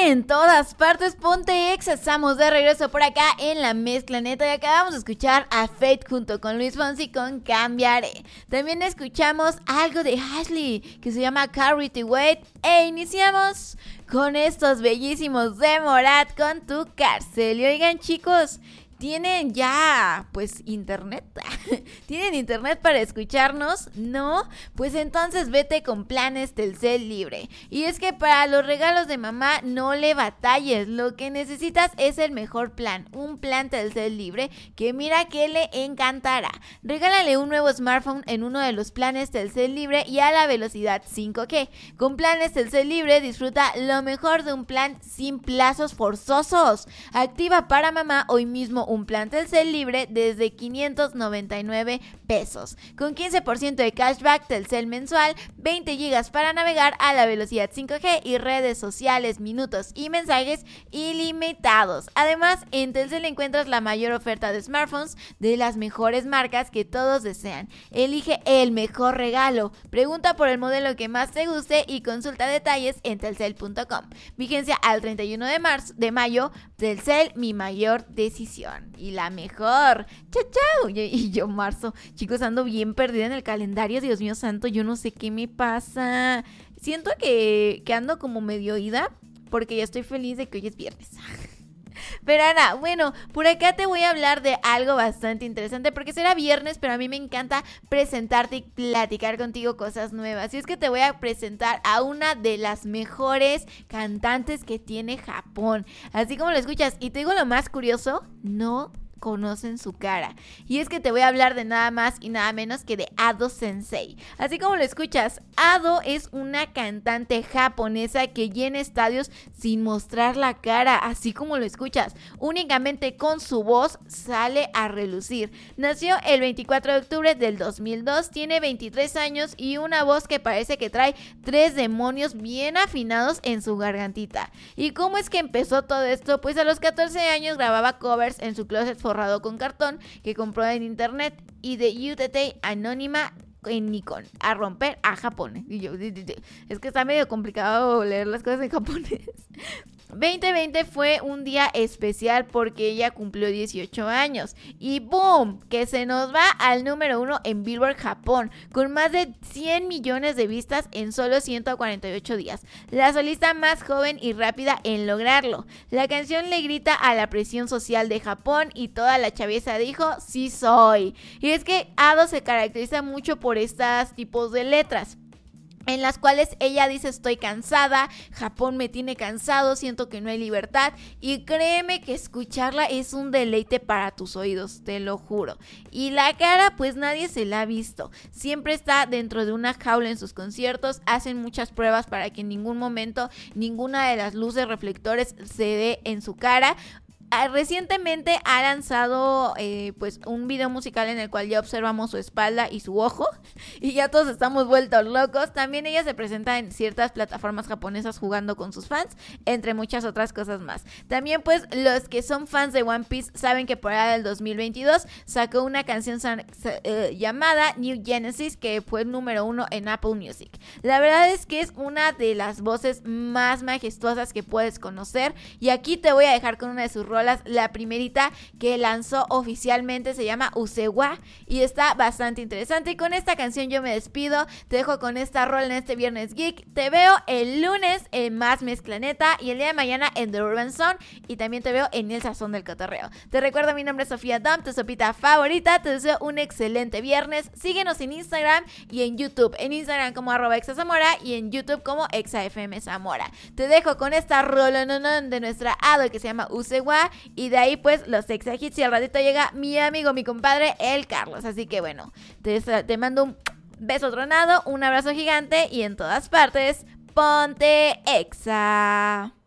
en todas partes, ponte exa. Estamos de regreso por acá en la mezcla neta y acabamos de escuchar a Fate junto con Luis Fonsi con Cambiaré. También escuchamos algo de Ashley que se llama Carry the Weight e iniciamos con estos bellísimos de Morat con Tu Cárcel. Y oigan, chicos, ¿tienen ya, pues, internet? ¿Tienen internet para escucharnos? ¿No? Pues entonces vete con planes Telcel Libre. Y es que para los regalos de mamá no le batalles. Lo que necesitas es el mejor plan. Un plan Telcel Libre que mira que le encantará. Regálale un nuevo smartphone en uno de los planes Telcel Libre y a la velocidad 5G. Con planes Telcel Libre disfruta lo mejor de un plan sin plazos forzosos. Activa para mamá hoy mismo un plan Telcel Libre desde 599 pesos, con 15% de cashback Telcel mensual, 20 gigas para navegar a la velocidad 5G y redes sociales, minutos y mensajes ilimitados. Además, en Telcel encuentras la mayor oferta de smartphones de las mejores marcas que todos desean. Elige el mejor regalo, pregunta por el modelo que más te guste y consulta detalles en telcel.com. Vigencia al 31 de mayo. Telcel, mi mayor decisión y la mejor. Chao, chao. Y yo marzo, chicos, ando bien perdida en el calendario. Dios mío santo, yo no sé qué me pasa. Siento que ando como medio oída porque ya estoy feliz de que hoy es viernes. Pero Ana, bueno, por acá te voy a hablar de algo bastante interesante porque será viernes, pero a mí me encanta presentarte y platicar contigo cosas nuevas. Y es que te voy a presentar a una de las mejores cantantes que tiene Japón. Así como lo escuchas. Y te digo lo más curioso, no conocen su cara. Y es que te voy a hablar de nada más y nada menos que de Ado Sensei. Así como lo escuchas, Ado es una cantante japonesa que llena estadios sin mostrar la cara, así como lo escuchas. Únicamente con su voz sale a relucir. Nació el 24 de octubre del 2002, tiene 23 años y una voz que parece que trae 3 demonios bien afinados en su gargantita. ¿Y cómo es que empezó todo esto? Pues a los 14 años grababa covers en su closet forrado con cartón que compró en internet y de UTT anónima en Nikon a romper a Japón. Y yo, es que está medio complicado leer las cosas en japonés. 2020 fue un día especial porque ella cumplió 18 años y ¡boom! Que se nos va al número 1 en Billboard Japón con más de 100 millones de vistas en solo 148 días. La solista más joven y rápida en lograrlo. La canción le grita a la presión social de Japón y toda la chaviza dijo sí soy. Y es que Ado se caracteriza mucho por estos tipos de letras en las cuales ella dice estoy cansada, Japón me tiene cansado, siento que no hay libertad y créeme que escucharla es un deleite para tus oídos, te lo juro. Y la cara pues nadie se la ha visto, siempre está dentro de una jaula en sus conciertos, hacen muchas pruebas para que en ningún momento ninguna de las luces reflectores se dé en su cara. Recientemente ha lanzado pues un video musical en el cual ya observamos su espalda y su ojo y ya todos estamos vueltos locos. También ella se presenta en ciertas plataformas japonesas jugando con sus fans, entre muchas otras cosas más. También pues los que son fans de One Piece saben que por allá del 2022 sacó una canción llamada New Genesis que fue el número 1 en Apple Music. La verdad es que es una de las voces más majestuosas que puedes conocer y aquí te voy a dejar con una de sus rolas. La primerita que lanzó oficialmente se llama Usewa y está bastante interesante. Y con esta canción yo me despido, te dejo con esta rola en este Viernes Geek. Te veo el lunes en Más Mezcla Neta y el día de mañana en The Urban Zone y también te veo en El Sazón del Cotorreo. Te recuerdo, mi nombre es Sofía Dom, tu sopita favorita. Te deseo un excelente viernes. Síguenos en Instagram y en YouTube. En Instagram como @exazamora y en YouTube como exafmzamora. Te dejo con esta rola de nuestra Ado que se llama Usewa. Y de ahí pues los Exa Hits y al ratito llega mi amigo, mi compadre, el Carlos. Así que bueno, te mando un beso tronado, un abrazo gigante y en todas partes, ponte Exa.